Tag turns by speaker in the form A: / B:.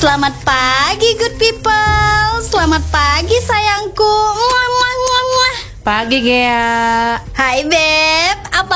A: Selamat pagi good people. Selamat pagi sayangku. Muah, muah, muah, muah.
B: Pagi Gea.
A: Hai Beb, apa